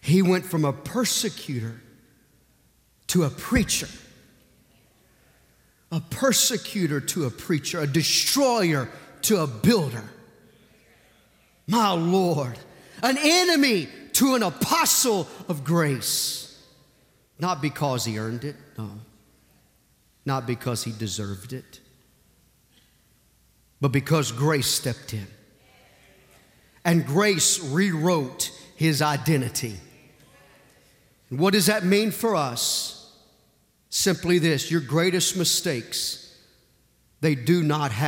He went from a persecutor to a preacher. A persecutor to a preacher, a destroyer to a builder. My Lord, an enemy to an apostle of grace. Not because he earned it, no. Not because he deserved it, but because grace stepped in. And grace rewrote his identity. And what does that mean for us? Simply this: your greatest mistakes, they do not have